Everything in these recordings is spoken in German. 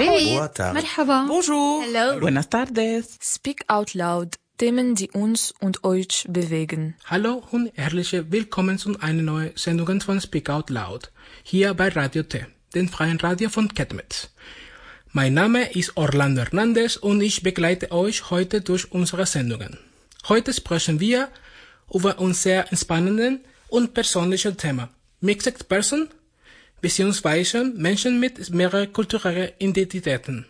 Привет. Merhaba. Bonjour. Hello. Buenas tardes. Speak out loud. Themen, die uns und euch bewegen. Hallo und herzlich willkommen zu einer neuen Sendung von Speak Out Loud, hier bei Radio T, dem freien Radio von Chemnitz. Mein Name ist Orlando Hernandez und ich begleite euch heute durch unsere Sendungen. Heute sprechen wir über ein sehr entspannendes und persönliches Thema, Mixed Person, beziehungsweise Menschen mit mehreren kulturellen Identitäten.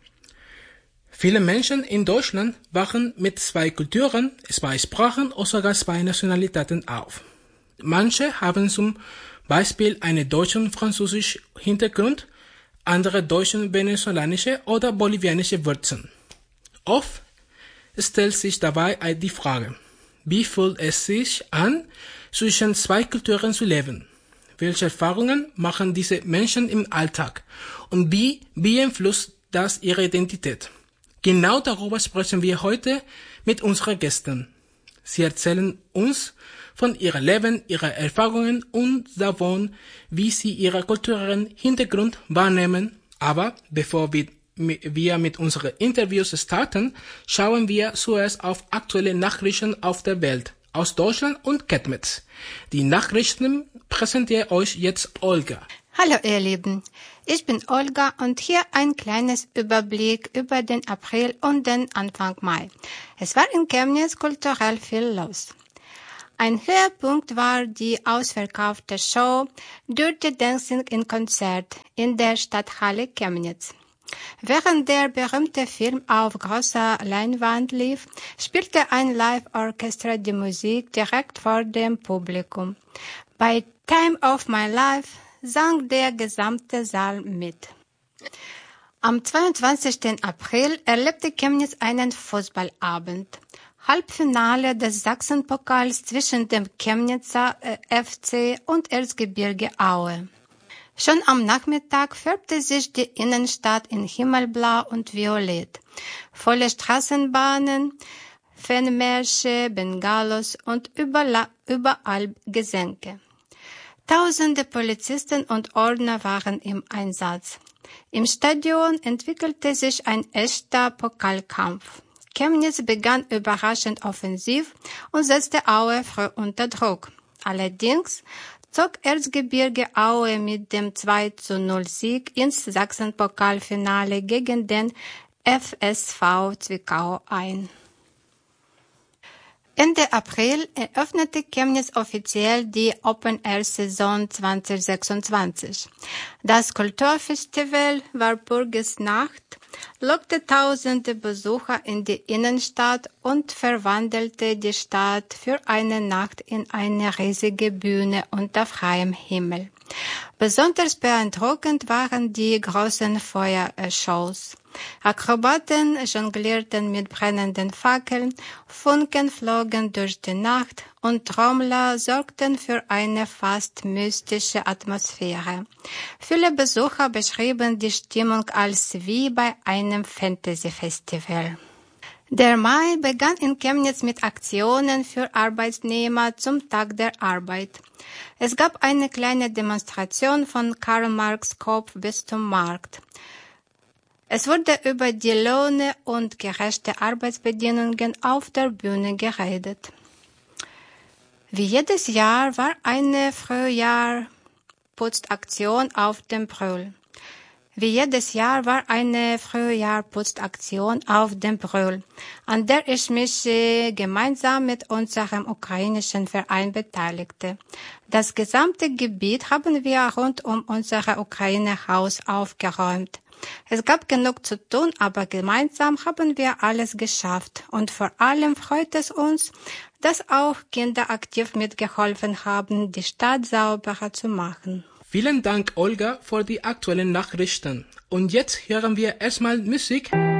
Viele Menschen in Deutschland wachsen mit 2 Kulturen, 2 Sprachen oder sogar 2 Nationalitäten auf. Manche haben zum Beispiel einen deutschen und französischen Hintergrund, andere deutsche, venezolanische oder bolivianische Wurzeln. Oft stellt sich dabei die Frage, wie fühlt es sich an, zwischen 2 Kulturen zu leben? Welche Erfahrungen machen diese Menschen im Alltag? Und wie beeinflusst das ihre Identität? Genau darüber sprechen wir heute mit unseren Gästen. Sie erzählen uns von ihrem Leben, ihren Erfahrungen und davon, wie sie ihren kulturellen Hintergrund wahrnehmen. Aber bevor wir mit unseren Interviews starten, schauen wir zuerst auf aktuelle Nachrichten auf der Welt, aus Deutschland und Chemnitz. Die Nachrichten präsentiert euch jetzt Olga. Hallo ihr Lieben, ich bin Olga und hier ein kleines Überblick über den April und den Anfang Mai. Es war in Chemnitz kulturell viel los. Ein Höhepunkt war die ausverkaufte Show Dirty Dancing in Konzert in der Stadthalle Chemnitz. Während der berühmte Film auf großer Leinwand lief, spielte ein Live-Orchester die Musik direkt vor dem Publikum. Bei Time of My Life sang der gesamte Saal mit. Am 22. April erlebte Chemnitz einen Fußballabend. Halbfinale des Sachsenpokals zwischen dem Chemnitzer FC und Erzgebirge Aue. Schon am Nachmittag färbte sich die Innenstadt in Himmelblau und Violett. Volle Straßenbahnen, Fanmärsche, Bengalos und überall Gesänge. Tausende Polizisten und Ordner waren im Einsatz. Im Stadion entwickelte sich ein echter Pokalkampf. Chemnitz begann überraschend offensiv und setzte Aue früh unter Druck. Allerdings zog Erzgebirge Aue mit dem 2:0 Sieg ins Sachsenpokalfinale gegen den FSV Zwickau ein. Ende April eröffnete Chemnitz offiziell die Open-Air-Saison 2026. Das Kulturfestival Walpurgisnacht lockte tausende Besucher in die Innenstadt und verwandelte die Stadt für eine Nacht in eine riesige Bühne unter freiem Himmel. Besonders beeindruckend waren die großen Feuershows. Akrobaten jonglierten mit brennenden Fackeln, Funken flogen durch die Nacht und Trommler sorgten für eine fast mystische Atmosphäre. Viele Besucher beschrieben die Stimmung als wie bei einem Fantasy-Festival. Der Mai begann in Chemnitz mit Aktionen für Arbeitnehmer zum Tag der Arbeit. Es gab eine kleine Demonstration von Karl Marx Kopf bis zum Markt. Es wurde über die Löhne und gerechte Arbeitsbedingungen auf der Bühne geredet. Wie jedes Jahr war eine Frühjahrputzaktion auf dem Brühl. An der ich mich gemeinsam mit unserem ukrainischen Verein beteiligte. Das gesamte Gebiet haben wir rund um unser Ukraine-Haus aufgeräumt. Es gab genug zu tun, aber gemeinsam haben wir alles geschafft. Und vor allem freut es uns, dass auch Kinder aktiv mitgeholfen haben, die Stadt sauberer zu machen. Vielen Dank, Olga, für die aktuellen Nachrichten. Und jetzt hören wir erstmal Musik.